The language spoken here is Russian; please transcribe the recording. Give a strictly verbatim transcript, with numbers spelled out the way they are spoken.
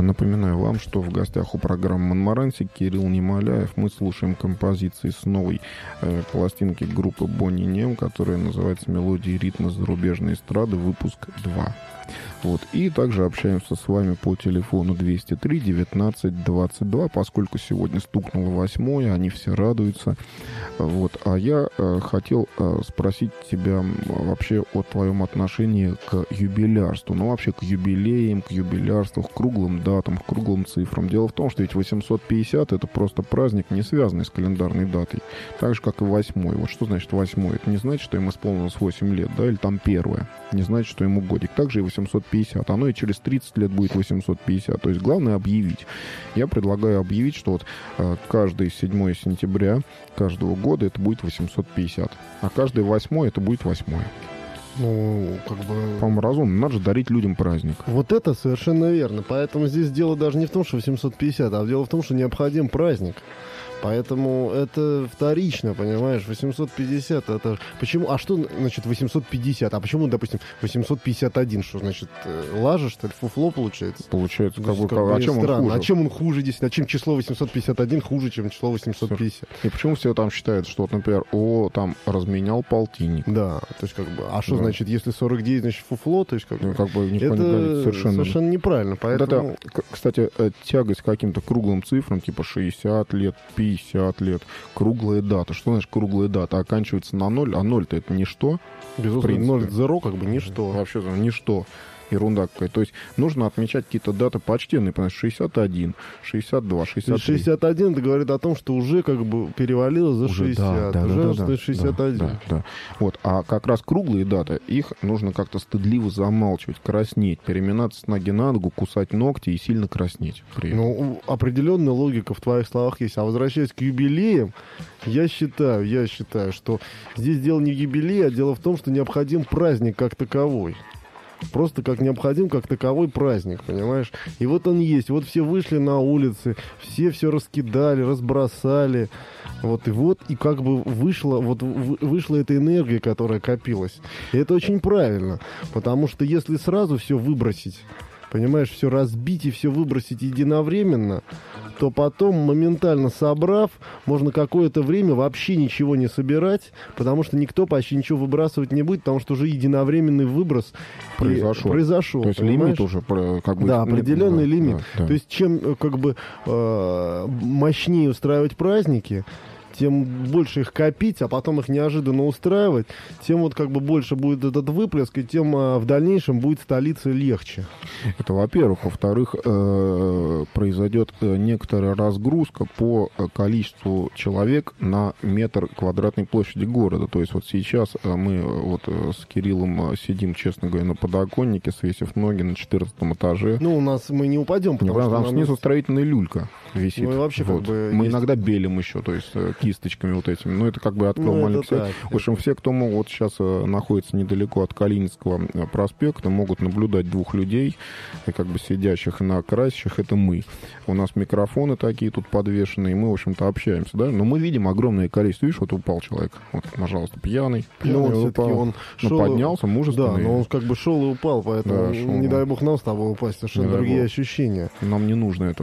Напоминаю вам, что в гостях у программы «Монмаранси» Кирилл Немоляев. Мы слушаем композиции с новой э, пластинки группы Boney M, которая называется «Мелодии и ритмы зарубежной эстрады», выпуск два. Вот. И также общаемся с вами по телефону двести три девятнадцать двадцать два, поскольку сегодня стукнуло восьмое, они все радуются. Вот. А я э, хотел э, спросить тебя вообще о твоем отношении к юбилярству. Ну, вообще к юбилеям, к юбилярству, к круглым датам, к круглым цифрам. Дело в том, что ведь восемьсот пятьдесят — это просто праздник, не связанный с календарной датой. Так же, как и восьмой. Вот что значит восьмой? Это не значит, что им исполнилось восемь лет, да, или там первое. Не значит, что ему годик. Также и восемьсот пятьдесят. Оно и через тридцать лет будет восемьсот пятьдесят. То есть главное объявить. Я предлагаю объявить, что вот э, каждое седьмое сентября каждого года это будет восемьсот пятьдесят. А каждое восьмое это будет восьмое. Ну, как бы... По-моему, разумно. Надо же дарить людям праздник. Вот это совершенно верно. Поэтому здесь дело даже не в том, что восемьсот пятьдесят, а дело в том, что необходим праздник. Поэтому это вторично, понимаешь, восемьсот пятьдесят это... Почему? А что значит восемьсот пятьдесят? А почему, допустим, восемьсот пятьдесят один? Что значит, лажа, что ли, фуфло получается? Получается, как бы, как бы а чем он хуже? А чем он хуже здесь? А чем число восемьсот пятьдесят один хуже, чем число восемьсот пятьдесят? И почему все там считают, что, вот, например, о, там, разменял полтинник? Да, то есть, как бы, а что да. значит, если сорок девять, значит, фуфло? То есть, как бы, ну, как бы не это понятно, совершенно... совершенно неправильно, поэтому... Вот это, кстати, тягость к каким-то круглым цифрам, типа шестьдесят лет, пятьдесят лет, круглая дата. Что значит круглая дата? Оканчивается на ноль, а ноль-то это ничто. Безусловно, ноль зеро как бы ничто. Вообще ничто. Ерунда какая-то. То есть нужно отмечать какие-то даты почтенные, потому что шестьдесят один, шестьдесят два, шестьдесят три. шестьдесят один это говорит о том, что уже как бы перевалило за уже, Да, шестьдесят. да, уже да, да, шестьдесят один. Да, да, да. Вот. А как раз круглые даты, их нужно как-то стыдливо замалчивать, краснеть, переминаться с ноги на ногу, кусать ногти и сильно краснеть. Ну, определенная логика в твоих словах есть. А возвращаясь к юбилеям, я считаю, я считаю, что здесь дело не в юбилее, а дело в том, что необходим праздник как таковой. Просто как необходим, как таковой праздник, понимаешь? И вот он есть. Вот все вышли на улицы, все все раскидали, разбросали. Вот и вот, и как бы вышла, вот вышла эта энергия, которая копилась. И это очень правильно. Потому что если сразу все выбросить, понимаешь, все разбить и все выбросить единовременно, то потом, моментально собрав, можно какое-то время вообще ничего не собирать, потому что никто почти ничего выбрасывать не будет, потому что уже единовременный выброс произошел. произошел То есть понимаешь? Лимит уже как бы... Да, определенный да, лимит. Да, да. То есть чем как бы э, мощнее устраивать праздники, тем больше их копить, а потом их неожиданно устраивать, тем вот как бы больше будет этот выплеск, и тем а, в дальнейшем будет столице легче. Это во-первых. Во-вторых, э, произойдет некоторая разгрузка по количеству человек на метр квадратной площади города. То есть вот сейчас мы вот с Кириллом сидим, честно говоря, на подоконнике, свесив ноги на четырнадцатом этаже. Ну, у нас мы не упадем, потому не, что... Там нам... снизу строительная люлька висит. Ну, и вообще вот. как бы Мы есть... иногда белим еще, то есть кисточками вот этими. Ну, это как бы открыл ну, маленький сайт. В общем, все, кто могут, вот сейчас находится недалеко от Калининского проспекта, могут наблюдать двух людей, как бы сидящих на красящих, это мы. У нас микрофоны такие тут подвешены, и мы, в общем-то, общаемся, да? Но мы видим огромное количество. Видишь, вот упал человек. Вот, пожалуйста, пьяный. Ну, пьяный он упал. он но шел... поднялся, мужественный. Да, но он как бы шел и упал, поэтому да, шел, не да. дай бог нам с тобой упасть, совершенно не другие ощущения. Нам не нужно это.